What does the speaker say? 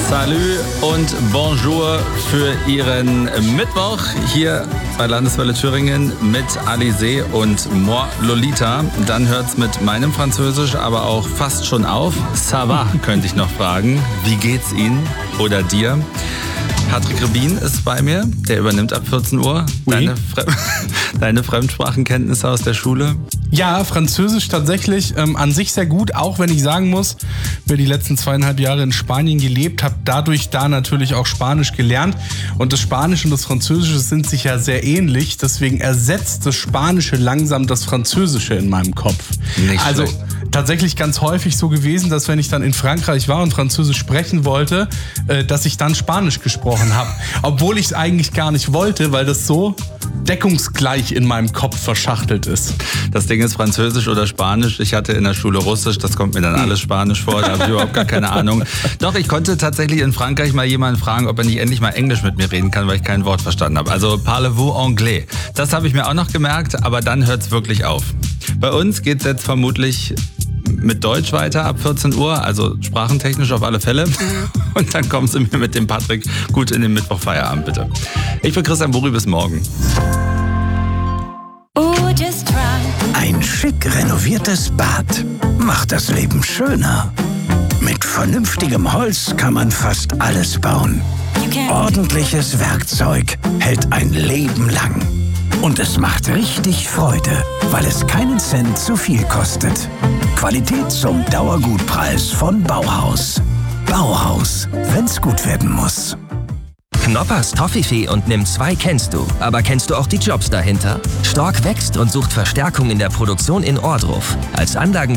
Salut und Bonjour für Ihren Mittwoch. Hier bei Landeswelle Thüringen mit Alizé und Moi Lolita. Dann hört's mit meinem Französisch aber auch fast schon auf. Ça va, könnte ich noch fragen. Wie geht's Ihnen oder dir? Patrick Rebin ist bei mir, der übernimmt ab 14 Uhr. Oui. Deine Fremdsprachenkenntnisse aus der Schule? Ja, Französisch tatsächlich an sich sehr gut, auch wenn ich sagen muss, wer die letzten 2,5 Jahre in Spanien gelebt, habe dadurch da natürlich auch Spanisch gelernt. Und das Spanische und das Französische sind sich ja sehr ähnlich, deswegen ersetzt das Spanische langsam das Französische in meinem Kopf. Nicht schlecht. Tatsächlich ganz häufig so gewesen, dass wenn ich dann in Frankreich war und Französisch sprechen wollte, dass ich dann Spanisch gesprochen habe. Obwohl ich es eigentlich gar nicht wollte, weil das so deckungsgleich in meinem Kopf verschachtelt ist. Das Ding ist Französisch oder Spanisch. Ich hatte in der Schule Russisch, das kommt mir dann alles Spanisch vor, da habe ich überhaupt gar keine Ahnung. Doch, ich konnte tatsächlich in Frankreich mal jemanden fragen, ob er nicht endlich mal Englisch mit mir reden kann, weil ich kein Wort verstanden habe. Also parlez-vous anglais. Das habe ich mir auch noch gemerkt, aber dann hört es wirklich auf. Bei uns geht es jetzt vermutlich mit Deutsch weiter ab 14 Uhr, also sprachentechnisch auf alle Fälle. Und dann kommen Sie mir mit dem Patrick gut in den Mittwochfeierabend, bitte. Ich bin Christian Burri, bis morgen. Ein schick renoviertes Bad macht das Leben schöner. Mit vernünftigem Holz kann man fast alles bauen. Ordentliches Werkzeug hält ein Leben lang. Und es macht richtig Freude, weil es keinen Cent zu viel kostet. Qualität zum Dauergutpreis von Bauhaus. Bauhaus, wenn's gut werden muss. Knoppers Toffifee und Nimm 2 kennst du. Aber kennst du auch die Jobs dahinter? Stork wächst und sucht Verstärkung in der Produktion in Ohrdruf. Als